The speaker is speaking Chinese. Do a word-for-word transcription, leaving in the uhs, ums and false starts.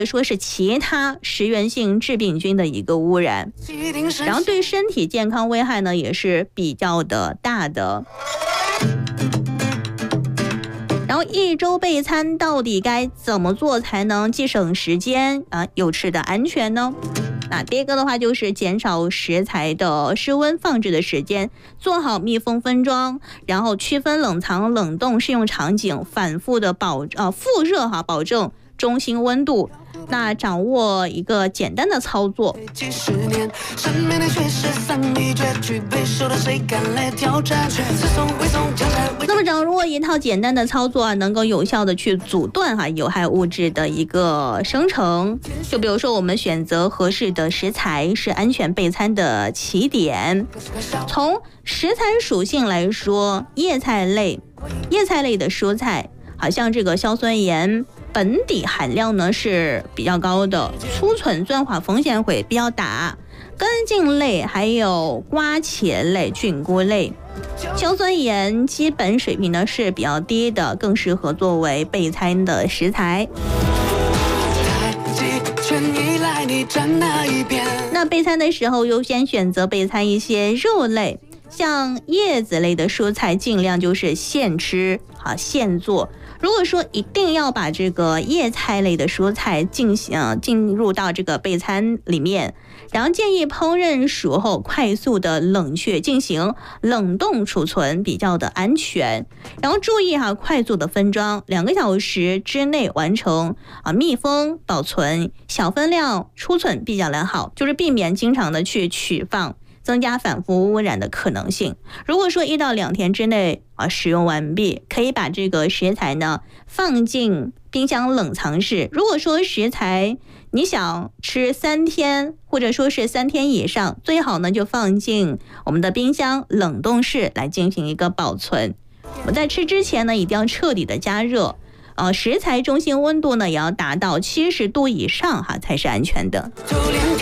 说是其他食源性致病菌的一个污染，然后对身体健康危害呢也是比较的大的。然后一周备餐到底该怎么做才能既省时间啊又吃得安全呢？那第一个的话就是减少食材的室温放置的时间，做好密封分装，然后区分冷藏、冷冻适用场景，反复的保呃复热哈，保证中心温度。那掌握一个简单的操作。那么掌握一套简单的操作啊，能够有效的去阻断哈有害物质的一个生成。就比如说我们选择合适的食材是安全备餐的起点。从食材属性来说，叶菜类、叶菜类的蔬菜，好像这个硝酸盐本底含量呢是比较高的，储存酸化风险会比较大。根茎类还有瓜茄类、菌菇类，硝酸盐基本水平呢是比较低的，更适合作为备餐的食材。那备餐的时候优先选择备餐一些肉类，像叶子类的蔬菜尽量就是现吃啊现做。如果说一定要把这个叶菜类的蔬菜进行进入到这个备餐里面，然后建议烹饪熟后快速的冷却进行冷冻储存，比较的安全。然后注意哈，快速的分装，两个小时之内完成啊密封保存，小分量储存比较良好，就是避免经常的去取放，增加反复污染的可能性。如果说一到两天之内啊使用完毕，可以把这个食材呢放进冰箱冷藏室。如果说食材你想吃三天，或者说是三天以上，最好呢就放进我们的冰箱冷冻室来进行一个保存。我们在吃之前呢，一定要彻底的加热，呃，食材中心温度呢也要达到七十度以上哈，才是安全的。